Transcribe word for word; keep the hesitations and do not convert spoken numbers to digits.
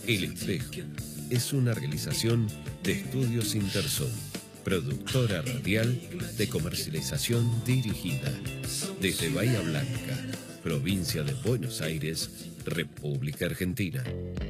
El Espejo es una realización de Estudios Intersol, productora radial de comercialización dirigida desde Bahía Blanca, provincia de Buenos Aires, República Argentina.